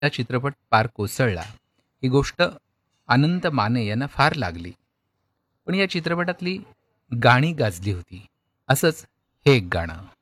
हा चित्रपट पार कोसळला ही गोष्ट अनंत माने यांना फार लागली. पण या चित्रपटातली गाणी गाजली होती. असंच हे एक गाणं.